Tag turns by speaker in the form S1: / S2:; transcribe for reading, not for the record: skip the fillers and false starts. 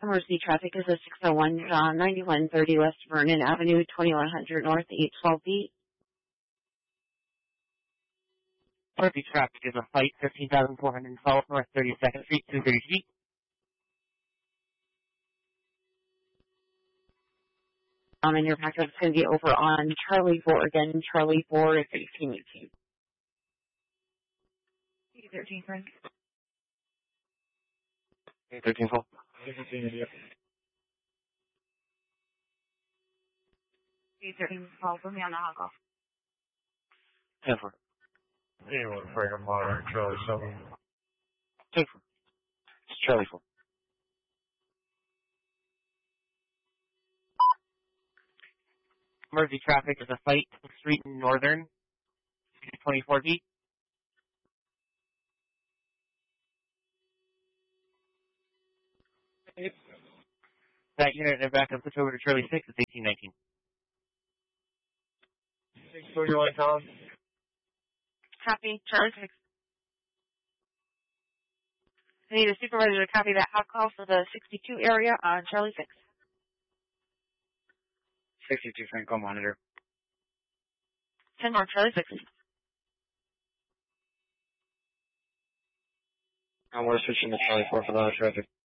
S1: Emergency traffic is a 601, 9130 West Vernon Avenue, 2100 North, 812 feet.
S2: Emergency traffic is a flight 13,412 North 32nd Street, 230 feet.
S1: And your packet's going to be over on Charlie 4 again, Charlie 4 is 1818. 13, friend.
S2: 13 full.
S1: 13 call for me on the hot call.
S2: 10 4.
S3: Anyone freaking monitor Charlie 7.
S2: 10 4. It's Charlie 4. Emergency traffic is a fight Street in Northern, 24 feet. That unit and backup switch over to Charlie 6, it's 1819.
S3: 631, Tom.
S1: Copy, Charlie 6. I need a supervisor to copy that hot call for the 62 area on Charlie 6.
S2: 62, Franco monitor.
S1: 10 more, Charlie 6.
S2: We're switching to Charlie 4 for the traffic.